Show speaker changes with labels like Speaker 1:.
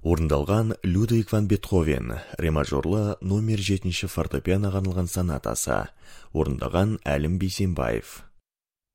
Speaker 1: Орындалған Людвиг ван Бетховен, ре мажорлы номер 7 фортепианоға арналған сонатасы. Орындаған Әлім Бейсенбаев.